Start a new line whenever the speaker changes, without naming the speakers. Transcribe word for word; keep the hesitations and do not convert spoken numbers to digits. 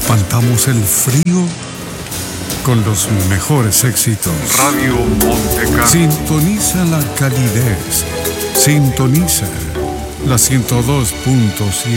espantamos el frío con los mejores éxitos.
Radio Montecarlo.
Sintoniza la calidez. Sintoniza la ciento dos punto siete.